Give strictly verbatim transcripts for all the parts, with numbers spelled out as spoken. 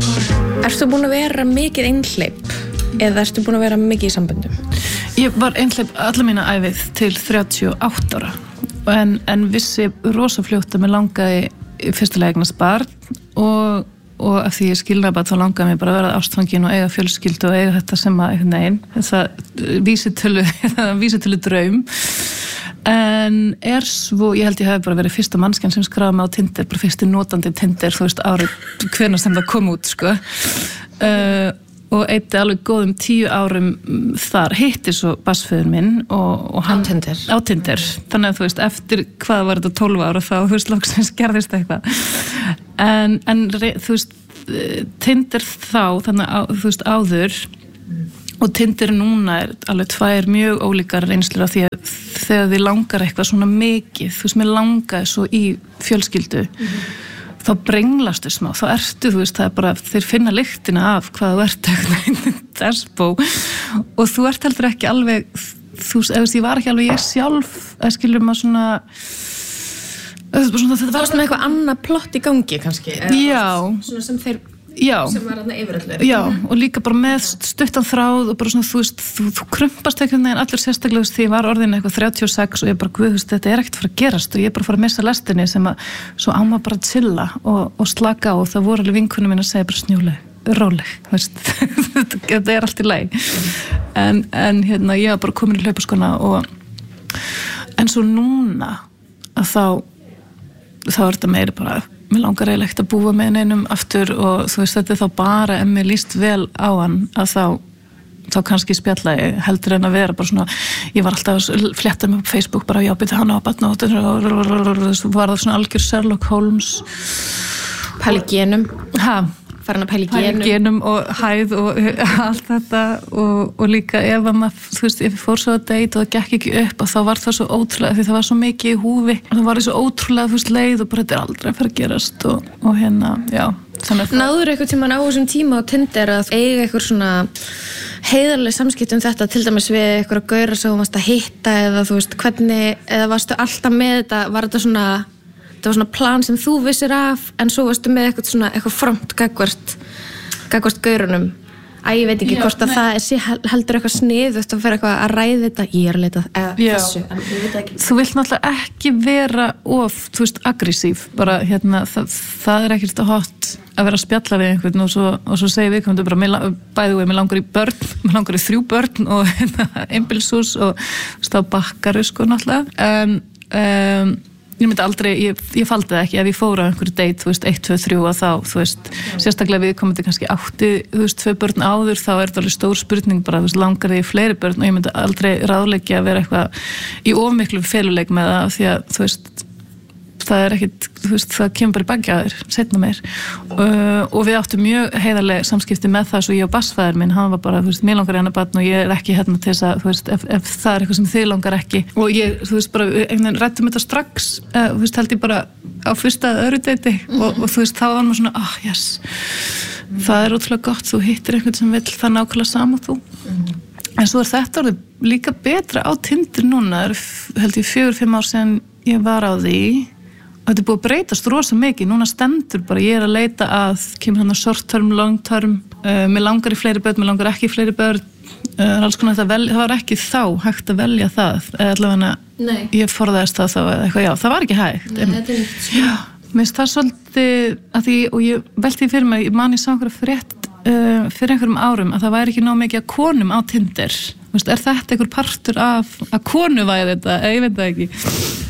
Ertu búin að vera mikið einhleyp eða ertu búin að vera mikið í samböndum? Ég var einhleyp alla mína ævið til þrjátíu og átta ára en, en vissi rosa fljótt að mér langaði fyrstulega eignast barn og, og af því ég skilnaði bara þá langaði mér bara að vera ástfangin og eiga fjölskyldu og eiga þetta sem að einhvern veginn þessa vísitölu, vísitölu draum en er svo, ég held ég hef bara verið fyrsta mannskjan sem skráði mig á Tinder, bara fyrsti notandi Tinder, þú veist, árið hvenær sem það kom út, sko uh, og eitti alveg góðum tíu árum þar, hitti svo bassföður minn og, og hann, á Tinder á Tinder, þannig að þú veist, eftir hvað var þetta tólf ára þá, þú veist, loksins gerðist eitthvað en, en þú veist, Tinder þá, þannig að, þú veist, áður og Tinder núna er alveg tvær mjög ólíkar reynslur af því að þegar þið langar eitthvað svona mikið, þú veist, mér langaði svo í fjölskyldu, mm-hmm. þá brenglastu smá, þá ertu, þú veist, það er bara, þeir finna lyktina af hvað þú ert eitthvað, despo, og þú ert heldur ekki alveg, þú veist, ég var ekki alveg ég sjálf, eða skilur maður svona, svona þetta var svona eitthvað annað plott í gangi, kannski, já, svona sem þeir Já, sem var þarna yfir öllu. Já, og líka bara með stuttan þráð og bara svona, þú veist, þú, þú krumpast einhvern veginn allir sérstaklega því ég var orðin eitthvað þrjátíu og sex og ég bara, guð, þetta er ekkert að fara að gerast og ég er bara að fara að missa lestinni sem að svo á maður bara að chilla og, og slaka á og það voru alveg vinkunum mín að segja bara snjúleg, róleg, veist, þetta er allt í lagi. En, en hérna, ég var bara komin í hlaupaskona og, en svo núna að þá, þá er þetta meiri bara mér langar eiginlega ekkert að búa með neinum aftur og þú veist þetta er þá bara ef mér líst vel á hann að þá þá kannski spjalla ég heldur en að vera bara svona, ég var alltaf að fletta mig á Facebook bara já, byrja hann á batna og það var það svona algjör Sherlock Holmes pæli genum ha farin að pæli genum. genum og hæð og allt þetta og, og líka ef að maður, þú veist, ef ég fór svo að deyta og það gekk ekki upp og þá var það svo ótrúlega því það var svo mikið í húfi og það var svo ótrúlega, þú veist, leið og bara þetta er aldrei að fara að gerast og, og hérna, já Náður eitthvað tímann á þessum tíma á Tinder að eiga eitthvað svona heiðarleg samskipti um þetta, til dæmis við eitthvað að gaura sem þú varst að hitta eða þú veist, hvernig, eða varstu alltaf með þetta, var þetta svona það var svona plan sem þú vissir af en svo varstu með eitthvað svona eitthvað fromt gagvart gagvart gaurunum að ég veit ekki Já, hvort að nei. það er sé heldur eitthvað sniðugt að vera eitthvað að ræða þetta ég er að leita eða þessu en ég veit ekki þú vilt náttúrulega ekki vera of þú veist aggressív bara hérna það, það er ekkert að hot að vera að spjalla við einhvern og svo, og svo segir við komum bara mér, bæði við, mér langar í börn mér langar í þrjú börn og einbýlishús og stá bakkar sko náttúrulega um, um, ég myndi aldrei, ég, ég faldi það ekki ef ég fór á einhverju date, þú veist, eitt, tvö, þrjú og þá, þú veist, sérstaklega við komum til kannski átti, þú veist, tvö börn áður þá er þetta alveg stór spurning bara, þú veist, langar þig í fleiri börn og ég myndi aldrei ráðleggja að vera eitthvað í of miklu feluleik með það því að, þú veist það er ekkit, þú veist, það kemur bara í baggi að þér setna meir uh, og við áttum mjög heiðarlega samskipti með það svo ég og bassfæður minn, hann var bara, þú veist, mér langar hérna barn og ég er ekki hérna til þess að, þú veist, ef, ef það er eitthvað sem þið langar ekki og ég, þú veist, bara einhvern veginn rættum þetta strax, uh, þú veist, held ég bara á fyrsta öðru deiti mm-hmm. og, og þú veist, þá var maður svona, ah, yes mm-hmm. það er ótrúlega gott, þú hittir einhvern sem vill það nákvæmlega sama þú mm-hmm. en svo er þetta orðið líka betra á Tinder núna, held ég fjögur, fimm ár síðan ég var á því þetta er búið að breytast rosa mikið, núna stendur bara, ég er að leita að, kemur hann á short term, long term, uh, mér langar í fleiri börn, mér langar ekki í fleiri börn, uh, alls konar þetta velja, það var ekki þá hægt að velja það, eða allavega ég forðaðist það þá, eða eitthvað, já, það var ekki hægt. Nei, þetta er nýtt. Já, mér finnst það svolítið, að því, og ég velti því fyrir mig, ég man ég sá einhverja frétt uh, fyrir einhverjum árum, að það væri ekki nóg mikið að konum á Tinder, veist, er þetta einhver partur af að konu væri þetta, ég veit það ekki.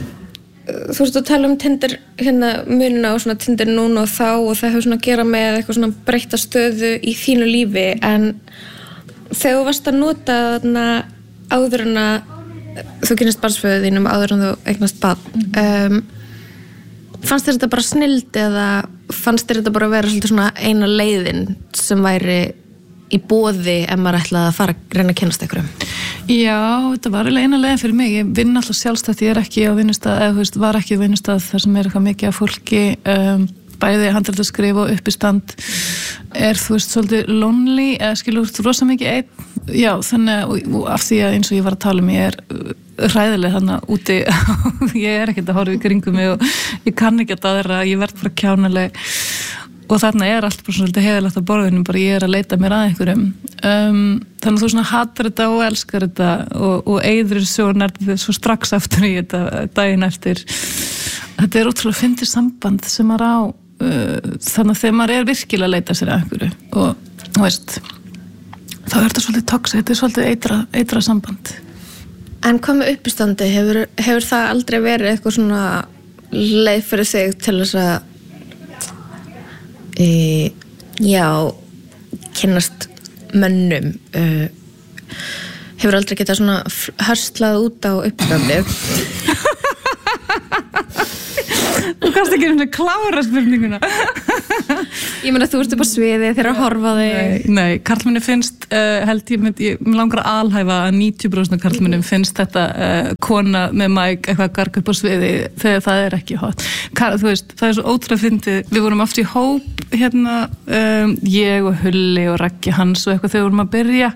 Þú veist að tala um Tinder hérna munina og svona Tinder núna og þá og það hefur svona að gera með eitthvað svona breytta stöðu í þínu lífi en þegar þú varst að nota þarna áður en að þú kynnist barnsföðu þínum áður en þú eignast barn um, fannst þér þetta bara snilld eða fannst þér þetta bara að vera svolítið svona eina leiðin sem væri í boði ef maður ætlaði að fara að reyna að kynnast einhverjum? Já, þetta var eiginlega eina leiðin fyrir mig. Ég vinn alltaf sjálfstætt, ég er ekki á vinnustað, eða þú veist, var ekki á vinnustað þar sem er eitthvað mikið af fólki, um, bæði handritaskrif og uppistand er, þú veist, svolítið lonely, eða skilur þú rosa mikið einn. Já, þannig, og, og af því að eins og ég var að tala um, ég er hræðileg þannig úti, ég er ekkert að horfa í kringum mig og ég kann ekki að aðra, ég verð bara kjánaleg. og þarna er allt bara svolítið heiðalegt á borðinu, bara ég er að leita mér að einhverjum um, þannig að þú svona hatar þetta og elskar þetta og, og eyðir svo nærðið svo strax aftur í þetta daginn eftir. Þetta er ótrúlega fyndið samband sem maður á uh, þannig að þegar maður er virkilega að leita sér að einhverju og þú veist þá er þetta svolítið toxic, þetta er svolítið eitra, eitra samband. En hvað með uppistandi, hefur, hefur það aldrei verið eitthvað svona leið fyrir þig til þess að e, já kynnast mönnum uh, hefur aldrei getað svona hörslað út á uppistandi? Þú kannst ekki einhvern veginn klára spurninguna. Ég meina þú ert upp á sviði þegar að horfa þig. Nei, nei, karlmenni finnst uh, held ég, mynd, ég langar að alhæfa að níutíu prósent af karlmennum finnst þetta uh, kona með mæk eitthvað garg upp á sviði þegar það er ekki hot. Kar, þú veist, það er svo ótrúlega fyndið. Við vorum oft í hóp hérna, um, ég og Hulli og Raggi Hans og eitthvað þegar við vorum að byrja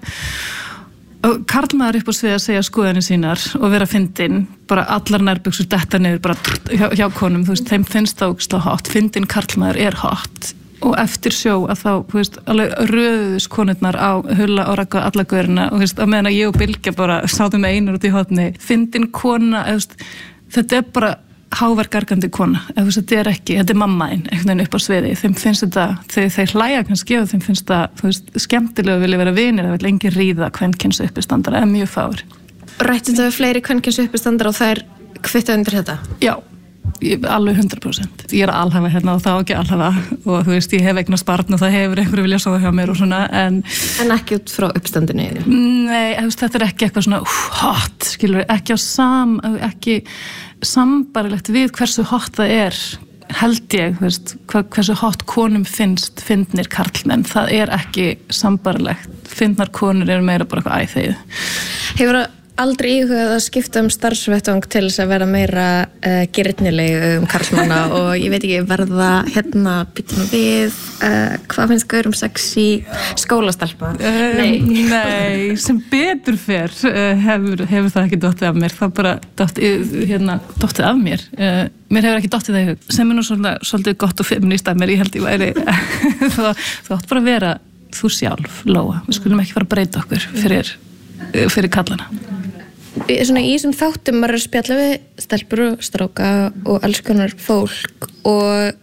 og karlmaður upp á svið að segja skoðanir sínar og vera fyndin, bara allar nærbuxur detta niður bara hjá, hjá konum, þú veist, þeim finnst það ógeðslega hot, fyndin karlmaður er hot og eftir sjó að þá, þú veist, alveg röðus konurnar á Hulla og Ragga alla gaurina og þú veist, að meðan að ég og Bylgja bara sátum með einar út í hotni, fyndin kona, þú veist, þetta er bara hávergargandi kona, ef þú veist, þetta er ekki, þetta er mammaðinn, einhvern veginn upp á sviði, þeim finnst þetta, þeir, þeir hlæja kannski og þeim finnst það, þú veist, skemmtilega að vilja vera vinir, það vil engin ríða kvenkyns uppistandara, eða mjög fáir. Rættum það við fleiri kvenkyns uppistandara og þær kvitta undir þetta? Já, ég, alveg hundrað prósent. Ég er að alhafa hérna og það á ekki alhafa og þú veist, ég hef eignast barn og það hefur einhverju vilja sofa hjá mér og svona, en... En ekki út frá uppstandinu? Nei, þú veist, þetta er ekki eitthvað svona uh, hot, skilur, ekki á sam, ekki sambarilegt við hversu hot það er, held ég, þú veist, hva, hversu hot konum finnst fyndnir karlmenn, það er ekki sambarilegt. Fyndnar konur eru meira bara eitthvað æþeyð. Hefur það aldrei íhugað að skipta um starfsvettvang til þess að vera meira uh, girnileg um karlmanna og ég veit ekki verða hérna býtum við uh, hvað finnst gaurum sexy skólastelpa? Uh, nei. nei, sem betur fer uh, hefur, hefur það ekki dottið af mér, það bara dottið, hérna, dottið af mér. Uh, mér hefur ekki dottið það í hug, sem er nú svona, svolítið gott og feminist af mér, ég held ég væri, þú átt bara að vera þú sjálf, Lóa, við skulum ekki fara að breyta okkur fyrir, fyrir kallana. Svona í þessum þáttum maður er að spjalla við stelpur og stráka og alls konar fólk og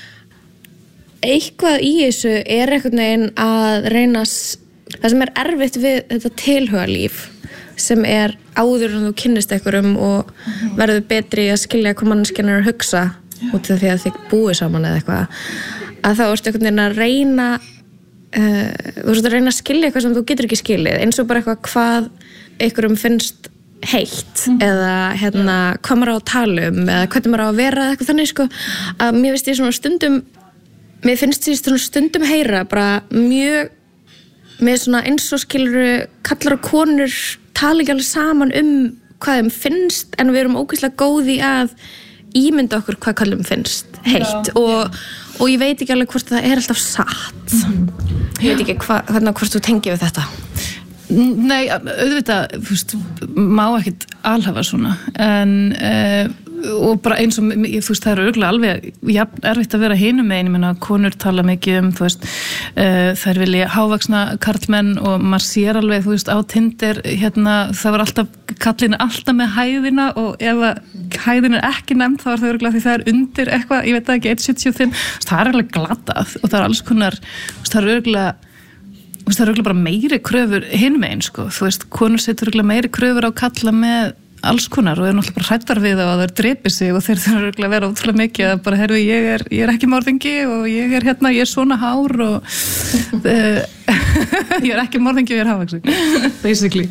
eitthvað í þessu er einhvern veginn að reyna það sem er erfitt við þetta tilhugalíf sem er áður en þú kynnist einhverjum og verður betri að skilja hvað manneskjan er að hugsa út af því að þið búið saman eða eitthvað að þá ertu einhvern veginn að reyna uh, þú ertu að reyna að skilja eitthvað sem þú getur ekki skilið eins og bara eitthvað hvað einhverjum finnst heitt mm. eða hérna hvað maður á að tala um eða hvernig maður á að vera eða eitthvað þannig sko að mér finnst ég svona stundum mér finnst ég svona stundum heyra bara mjög með svona eins og skiluru kallar og konur tala ekki alveg saman um hvað þeim finnst en við erum ógeðslega góð í að ímynda okkur hvað kallum finnst heitt Já, og, og ég veit ekki alveg hvort það er alltaf satt mm. ég veit ekki hva, hvernig hvort þú tengir við þetta. Nei, auðvitað, þú veist, má ekkert alhafa svona, en uh, og bara eins og, þú veist, það eru örugglega alveg ja, erfitt að vera hinum megin, ég meina, konur tala mikið um, þú veist, uh, þær vilja hávaxna karlmenn og maður sér alveg, þú veist, á Tinder, hérna, það var alltaf, kallin er alltaf með hæðina og ef að hæðin er ekki nefnd, þá er það örugglega því það er undir eitthvað, ég veit það ekki, eitt komma sjötíu og fimm, það er alveg glatað og það er alls konar, þú veist, það er örugglega það eru bara meiri kröfur hinum einn sko, þú veist, konur setur meiri kröfur á kalla með alls konar og er náttúrulega bara hræddar við það og það dreipir sig og þeir þurfa að vera ótrúlega mikið að bara, heyrðu, ég er, ég er ekki morðingi og ég er hérna, ég er svona hár og uh, ég er ekki morðingi og ég er hafvaxin basically.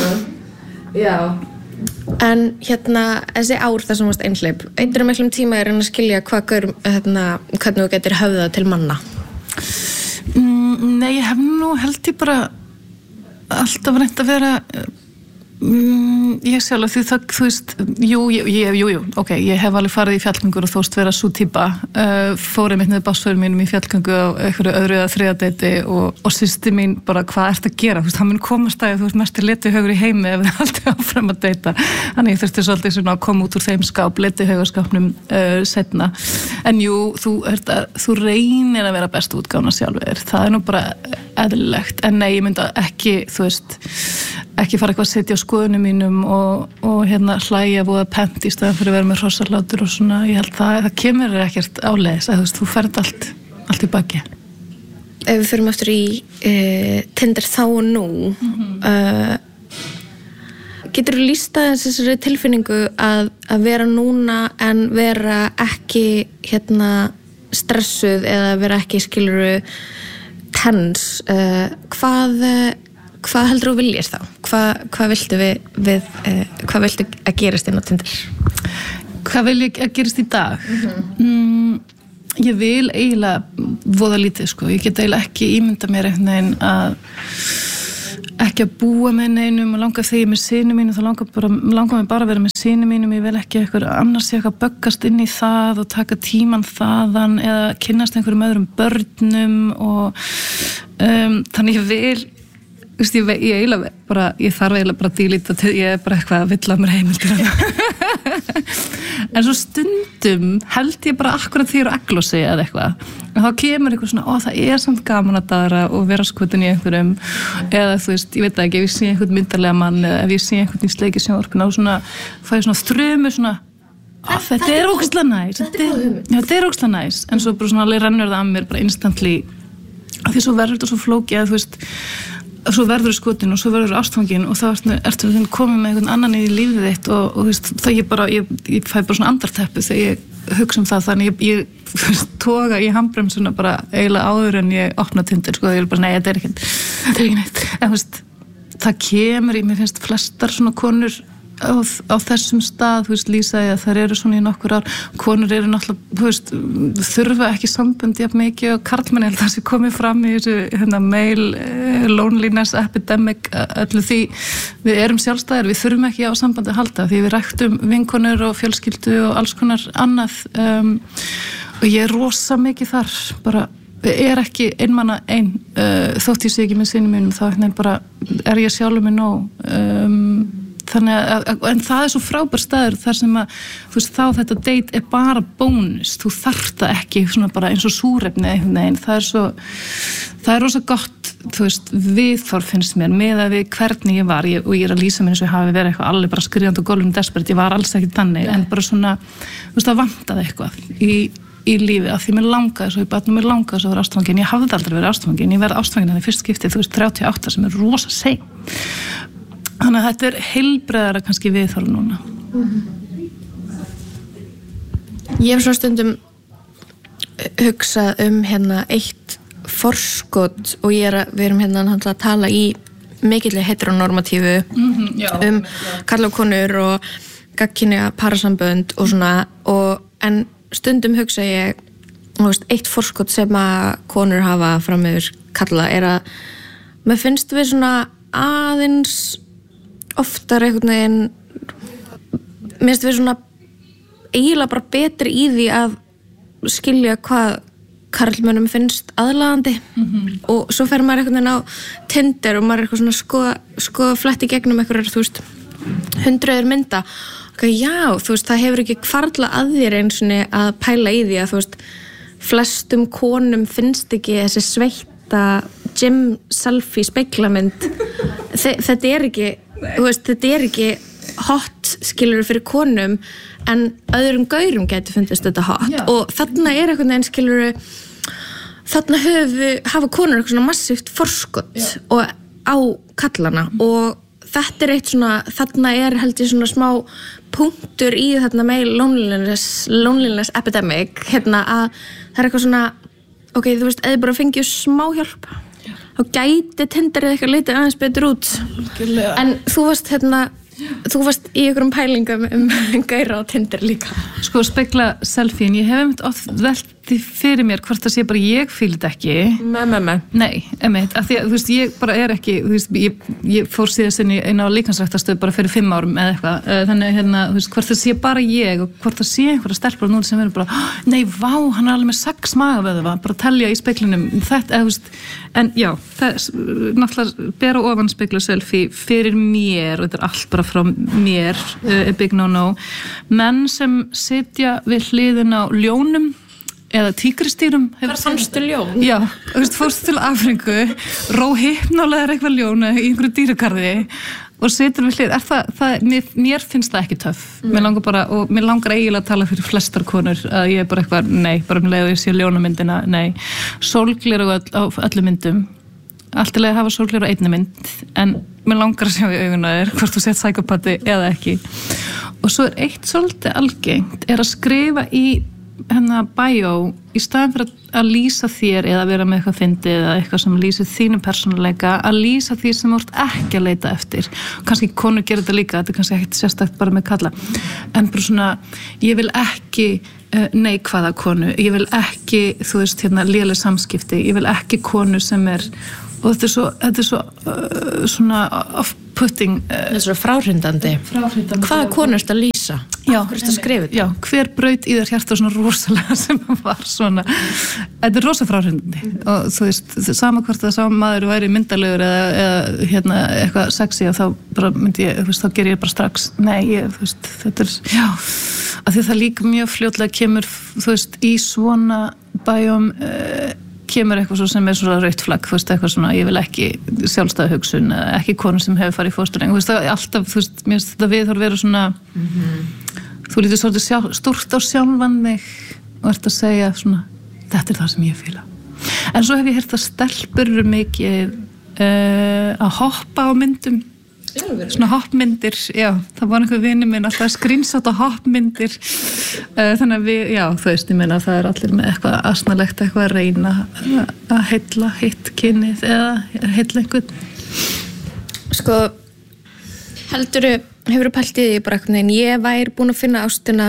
Já. En hérna, þessi ár þar sem varst einhleyp, einhverjum miklum tíma er að skilja hvað gaur, hérna, hvernig þú getur höfðað til manna? Mm, nei, ég hef nú held ég bara alltaf reynt að vera Mm, ég sjálf því það, þú veist, jú, jú, jú, jú, ok, ég hef alveg farið í fjallgöngur og þóst vera svo típa, uh, fórið mitt með bassförum mínum í fjallgöngu á einhverju öðru eða þriðja deiti og, og systir mín bara, hvað ert að gera, þú veist, það mun komast að þú veist, mest letihaugur í heimi ef þið haldið áfram að deita, þannig ég þurfti svolítið svona að koma út úr þeim skáp, letihaugarskapnum uh, setna, en jú, þú, ert að, þú reynir að vera bestu útgáfna sjálfur, það er nú bara eðlilegt, en nei, ég myndi ekki, þú veist, ekki fara eitthvað að setja á skoðunum mínum og, og hérna hlæja voða pent í staðan fyrir að vera með hrossalátur og svona, ég held það, það kemur ekkert áleiðis, að þú veist, þú ferð allt, allt í baki. Ef við fyrir aftur í uh, Tinder þá og nú, mm-hmm. uh, getur þú lýst aðeins þessari tilfinningu að, að vera núna en vera ekki hérna stressuð eða vera ekki skiluru tens, uh, hvað Hvað heldur þú viljir þá? Hvað, hvað viltu við, við uh, hvað viltu að gerast inn á Tinder? Hvað vil ég að gerast í dag? Mm-hmm. Mm, ég vil eiginlega voða lítið, sko. Ég get eiginlega ekki ímynda mér einhvern veginn að ekki að búa með neinum og langa þegar ég með syni mínu, þá langar, bara, langar mig bara að vera með syni mínum, ég vil ekki eitthvað annars ég eitthvað böggast inn í það og taka tíman þaðan eða kynnast einhverjum öðrum börnum og um, þannig ég vil Þú veist, ég, ég eiginlega bara, ég þarf eiginlega bara að dílita til, ég er bara eitthvað að villa mér heimildir en svo stundum held ég bara akkurat því ég er á eglósi eða eitthvað, en þá kemur eitthvað svona, ó það er samt gaman að daðra og vera skotin í einhverjum, eða þú veist, ég veit ekki, ef ég sé einhvern myndarlega mann eða ef ég sé einhvern í sleiki sjónvarpinu og svona, fæ ég svona þrumu svona, ó þetta er ógeðslega næs, þetta er ógeðslega næs, en svo bara svona alveg rennur það að mér bara instantly, af því svo verður þetta svo flókið að þú veist, svo verður skotin og svo verður ástfangin og þá ertu, ertu komið með einhvern annan í lífið þitt og, og veist, það ég bara, ég, ég fæ bara svona andarteppu þegar ég hugsa um það, þannig ég, ég veist, toga í handbremsuna bara eiginlega áður en ég opna Tinder, sko, ég er bara, nei, þetta er ekki, þetta er ekki neitt, en þú veist, það kemur í, mér finnst flestar svona konur á, á þessum stað, þú veist, lýsa ég að þær eru svona í nokkur ár, konur eru náttúrulega, þú veist, þurfa ekki sambönd jafn mikið og karlmenn, ég held að það sé komið fram í þessu, hérna, male loneliness epidemic, öllu því við erum sjálfstæðir, við þurfum ekki á sambandi að halda, því við ræktum vinkonur og fjölskyldu og alls konar annað um, og ég er rosa mikið þar, bara er ekki einmanna ein, uh, þótt ég sé ekki með sinni mínum, þá hérna bara er ég sjálfur mig nóg um, þannig að, en það er svo frábær staður þar sem að, þú veist, þá þetta date er bara bónus, þú þarft það ekki svona bara eins og súrefni einhvern veginn, það er svo, það er rosa gott, þú veist, viðþorf finnst mér með að við hvernig ég var, ég, og ég er að lýsa mér eins og ég hafi verið eitthvað alveg bara skrifandi og gólfum desperate, ég var alls ekki þannig, en bara svona, þú veist, það vantaði eitthvað í, í lífi, af því mér langaði svo í barnum, mér langaði svo að vera ástfangin, ég hafði aldrei verið ástfangin, ég verði ástfangin þannig fyrst skiptið, þú veist, þrjátíu og átta sem er rosa sein. Þannig að þetta er heilbreiðara kannski viðþorf núna. Mm-hmm. Ég hef svona stundum hugsað um hérna eitt forskot og ég er að, við erum hérna að tala í mikilli heteronormatífu mm-hmm, já, um karla og konur og gagnkynja parasambönd og svona, og, en stundum hugsa ég, þú veist, eitt forskot sem að konur hafa fram yfir karla er að mér finnst við svona aðeins oftar einhvern veginn mér finnst við svona eiginlega bara betri í því að skilja hvað karlmönnum finnst aðlaðandi mm-hmm. og svo fer maður einhvern veginn á Tinder og maður er eitthvað svona skoða, skoða fletti gegnum einhverjar, þú veist, hundruður mynda og já, þú veist, það hefur ekki hvarfla að þér eins og að pæla í því að, þú veist, flestum konum finnst ekki þessi sveita gym selfie speglamynd þetta er ekki þú veist, þetta er ekki hot skilur fyrir konum en öðrum gaurum getur fundist þetta hot Já. Og þarna er einhvern veginn skilur þarna höfu, hafa konur eitthvað svona massíft forskot Já. Og á kallana mm. og þetta er eitt svona, þarna er held ég svona smá punktur í þarna með loneliness, loneliness epidemic hérna að það er eitthvað svona ok, þú veist, eða bara fengið smá hjálp þá gæti Tinderið eitthvað litið aðeins betur út Algjörlega. En þú varst hérna þú varst í einhverjum pælingum um gæra á Tinder líka sko spegla selfie, en ég hef einmitt oft velt velti fyrir mér hvort það sé bara ég fíl þetta ekki. Me, me, me. Nei, emitt, af því að þú veist, ég bara er ekki, þú veist, ég, ég fór síðast inn í eina á líkansræktarstöð bara fyrir fimm árum eða eitthvað, þannig hérna, þú veist, hvort það sé bara ég og hvort það sé einhverja stelpur núna sem verður bara, nei, vá, hann er alveg með sex magavöðva, bara telja í speglinum, þetta, eða, þú veist, en já, það er náttúrulega bera ofan spegla selfie fyrir mér, og þetta er allt bara frá mér, uh, big no no, menn sem sitja við hliðin á ljónum eða tígristýrum. Hvar fannstu ljón? Já, þú veist, fórstu til Afríku, ró hypnálegar eitthvað ljóna í einhverju dýragarði og situr við hlið. Er það, það mér, mér finnst það ekki töff. Mm. Mér langar bara, og mér langar eiginlega að tala fyrir flestar konur að ég er bara eitthvað, nei, bara um leið og ég sé ljónamyndina, nei. Sólgler á, öll, á öllu myndum. Allt í leið að hafa sólgler á einni mynd, en mér langar að sjá í auguna þér hvort þú sett psykopati eða ekki. Og svo er eitt svolítið algengt, er að skrifa í hennar bio í staðan fyrir að lýsa þér eða vera með eitthvað fyndið eða eitthvað sem lýsir þínum persónuleika, að lýsa því sem þú ert ekki að leita eftir. Kannski konur gerir þetta líka, þetta er kannski ekkert sérstakt bara með kalla, en bara svona ég vil ekki uh, neikvæða konu, ég vil ekki, þú veist, hérna léleg samskipti, ég vil ekki konu sem er, og þetta er svo, þetta er svo uh, svona off-putting uh, þetta er svo fráhrindandi. Fráhrindandi. Hvaða konu ertu að lýsa? Já, hvað ertu að skrifa þetta? Já, hver braut í þér hjarta svona rosalega sem var svona, þetta er rosa fráhrindandi og þú veist, sama hvort það sama maður væri myndalegur eða, eða hérna eitthvað sexy og þá bara myndi ég, þú veist, þá ger ég bara strax, nei, ég, þú veist, þetta er, já, af því það líka mjög fljótlega kemur, þú veist, í svona bæjum uh, kemur eitthvað svo sem er svona rautt flagg, þú veist, eitthvað svona, ég vil ekki sjálfstæða hugsun, ekki konu sem hefur farið í fóstureyðingu, þú veist, það er alltaf, þú veist, mér finnst þetta viðhorf vera svona, mm-hmm. þú lítur svolítið sjálf, stórt á sjálfan mig og ert að segja svona, þetta er það sem ég fíla. En svo hef ég heyrt að stelpur eru mikið uh, að hoppa á myndum, svona hoppmyndir, já, það var einhver vini minn alltaf að screenshota hoppmyndir, uh, þannig að við, já, þú veist, ég meina að það er allir með eitthvað asnalegt, eitthvað að reyna að heilla hitt kynið eða heilla einhvern. Sko, heldurðu, hefurðu pælt í því bara einhvern veginn, ég væri búin að finna ástina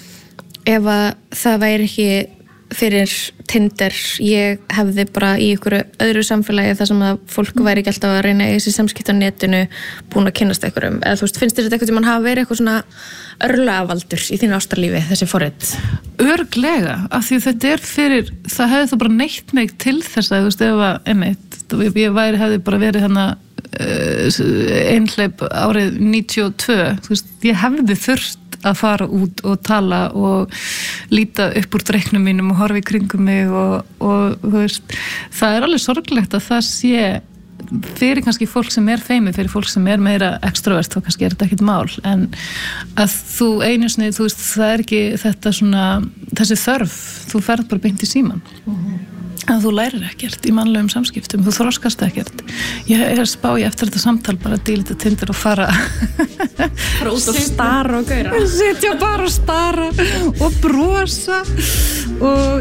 ef að það væri ekki fyrir Tinder, ég hefði bara í einhverju öðru samfélagi þar sem að fólk væri ekki alltaf að reyna í þessi samskipti á netinu búin að kynnast einhverjum, eða þú veist, finnst þér þetta eitthvað sem mann hafa verið eitthvað svona örlagavaldur í þínu ástarlífi, þessi forrit? Örglega, af því þetta er fyrir, það hefði það bara neitt mig til þess að, þú veist, ef að, einmitt, ég væri, hefði bara verið þannig uh, einhleip árið níutíu og tvö, þú veist, ég hefði þurft að fara út og tala og líta upp úr dreiknum mínum og horfa í kringum mig og, og þú veist, það er alveg sorglegt að það sé fyrir kannski fólk sem er feimið, fyrir fólk sem er meira extrovert, þá kannski er þetta ekkert mál, en að þú einu sinni, þú veist, það er ekki þetta svona, þessi þörf, þú ferð bara beint í síman. Mm-hmm. að þú lærir ekkert í mannlegum samskiptum, þú þroskast ekkert. Ég er að spá ég eftir þetta samtal bara að díla þetta Tinder og fara bara út og stara og gauðra sitja bara og stara og brosa og